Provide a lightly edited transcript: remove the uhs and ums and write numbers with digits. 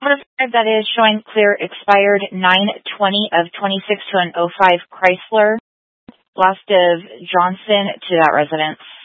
That is showing clear, expired 9/20 of 26 to an '05 Chrysler. Lost of Johnson to that residence.